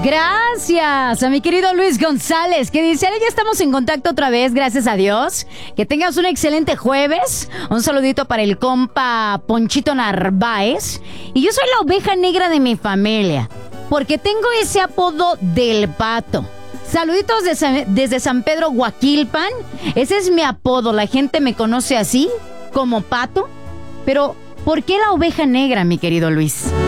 Gracias a mi querido Luis González, que dice, ya estamos en contacto otra vez, gracias a Dios. Que tengas un excelente jueves. Un saludito para el compa Ponchito Narváez. Y yo soy la oveja negra de mi familia, porque tengo ese apodo del Pato. Saluditos desde San Pedro Huaquilpan. Ese es mi apodo, la gente me conoce así, como Pato. Pero, ¿por qué la oveja negra, mi querido Luis?